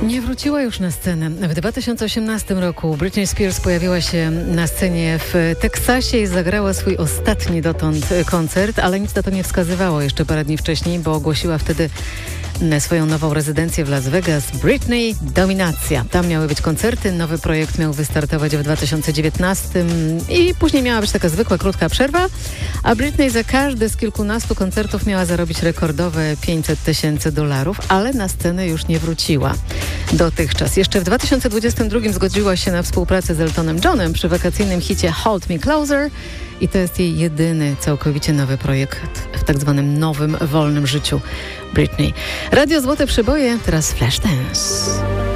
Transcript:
Nie wróciła już na scenę. W 2018 roku Britney Spears pojawiła się na scenie w Teksasie i zagrała swój ostatni dotąd koncert, ale nic na to nie wskazywało jeszcze parę dni wcześniej, bo ogłosiła wtedy swoją nową rezydencję w Las Vegas. Britney Dominacja. Tam miały być koncerty, nowy projekt miał wystartować w 2019 i później miała być taka zwykła, krótka przerwa, a Britney za każdy z kilkunastu koncertów miała zarobić rekordowe $500,000, ale na scenę już nie wróciła dotychczas. Jeszcze w 2022 zgodziła się na współpracę z Eltonem Johnem przy wakacyjnym hicie Hold Me Closer i to jest jej jedyny całkowicie nowy projekt w tak zwanym nowym, wolnym życiu Britney. Radio Złote Przyboje, teraz Flashdance.